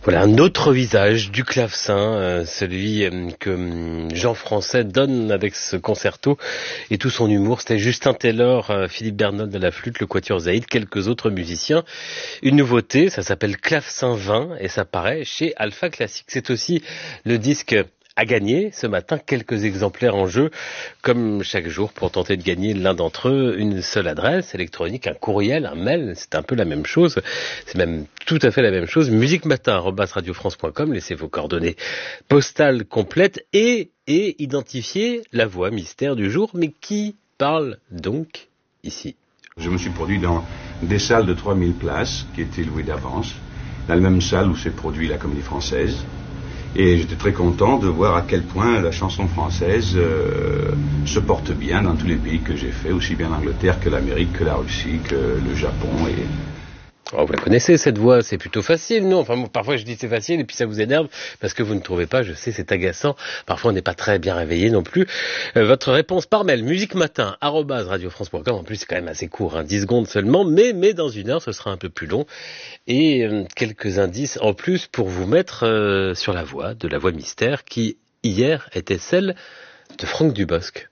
Voilà un autre visage du clavecin, celui que Jean Français donne avec ce concerto et tout son humour. C'était Justin Taylor, Philippe Bernold à la flûte, le Quatuor Zaïd, quelques autres musiciens. Une nouveauté, ça s'appelle Clavecin 20 et ça paraît chez Alpha Classique. C'est aussi le disque à gagner ce matin, quelques exemplaires en jeu, comme chaque jour, pour tenter de gagner l'un d'entre eux, une seule adresse électronique, un courriel, un mail, c'est un peu la même chose, c'est même tout à fait la même chose, musicmatin@radiofrance.com, laissez vos coordonnées postales complètes et identifiez la voix mystère du jour, mais qui parle donc ici? Je me suis produit dans des salles de 3000 places, qui étaient louées d'avance, la même salle où s'est produit la Comédie Française. Et j'étais très content de voir à quel point la chanson française se porte bien dans tous les pays que j'ai fait, aussi bien l'Angleterre que l'Amérique, que la Russie, que le Japon. Oh, vous la connaissez cette voix, c'est plutôt facile, non? Enfin, parfois je dis c'est facile et puis ça vous énerve parce que vous ne trouvez pas, je sais, c'est agaçant. Parfois on n'est pas très bien réveillé non plus. Votre réponse par mail, musicmatin@radiofrance.com. En plus c'est quand même assez court, 10 secondes seulement, mais dans une heure ce sera un peu plus long. Et quelques indices en plus pour vous mettre sur la voie de la voix mystère qui, hier, était celle de Franck Dubosc.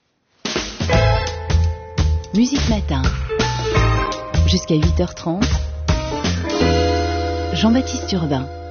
Musique Matin, jusqu'à 8h30. Jean-Baptiste Urbain.